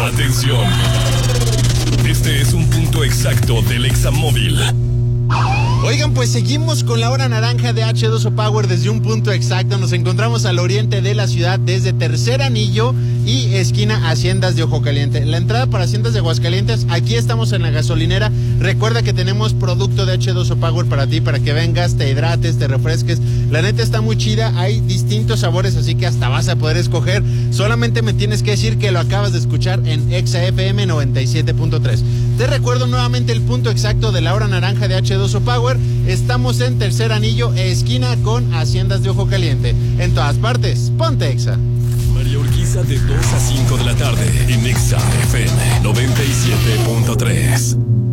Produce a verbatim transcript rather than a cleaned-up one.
Atención. Este es un punto exacto del Examóvil. Oigan, pues seguimos con la hora naranja de hache dos o Power desde un punto exacto. Nos encontramos al oriente de la ciudad desde Tercer Anillo y esquina Haciendas de Ojo Caliente. La entrada para Haciendas de Aguascalientes, aquí estamos en la gasolinera. Recuerda que tenemos producto de hache dos o Power para ti, para que vengas, te hidrates, te refresques. La neta está muy chida, hay distintos sabores, así que hasta vas a poder escoger. Solamente me tienes que decir que lo acabas de escuchar en Exa F M noventa y siete punto tres. Te recuerdo nuevamente el punto exacto de la hora naranja de hache dos o Power. Estamos en Tercer Anillo, esquina con Haciendas de Ojo Caliente. En todas partes, ponte Exa. María Urquiza de dos a cinco de la tarde en Exa F M noventa y siete punto tres.